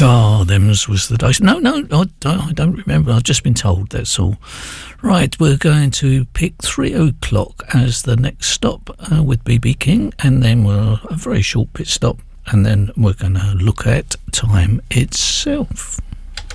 Oh, them was the days. No, I don't remember. I've just been told, that's all. Right, we're going to pick 3 o'clock as the next stop with BB King, and then we'll a very short pit stop, and then we're going to look at time itself.